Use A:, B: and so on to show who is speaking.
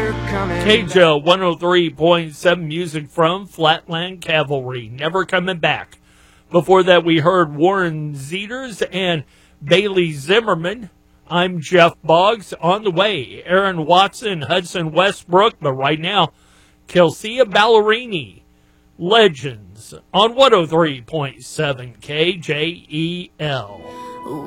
A: KJO 103.7 music from Flatland Cavalry, Never Coming Back. Before that, we heard Warren Zeters and Bailey Zimmerman. I'm Jeff Boggs. On the way, Aaron Watson, Hudson Westbrook, but right now, Kelsea Ballerini, Legends on 103.7 KJEL.